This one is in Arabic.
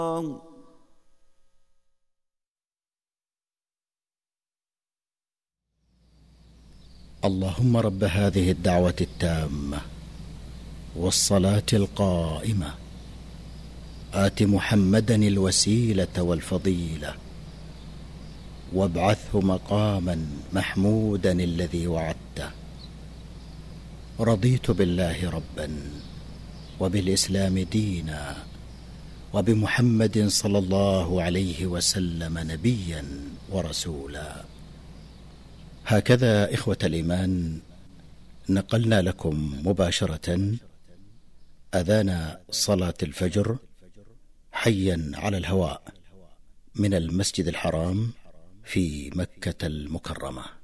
اللهم رب هذه الدعوة التامة والصلاة القائمة آت محمدا الوسيلة والفضيلة وابعثه مقاما محمودا الذي وعدته. رضيت بالله ربا وبالإسلام دينا وبمحمد صلى الله عليه وسلم نبيا ورسولا. هكذا إخوة الإيمان نقلنا لكم مباشرة أذان صلاة الفجر حيا على الهواء من المسجد الحرام في مكة المكرمة.